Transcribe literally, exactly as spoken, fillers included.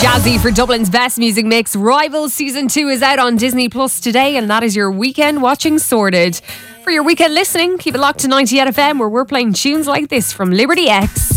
Jazzy for Dublin's best music mix. Rivals Season two is out on Disney Plus today, and that is your weekend watching sorted. For your weekend listening, keep it locked to ninety-eight F M, where we're playing tunes like this from Liberty X.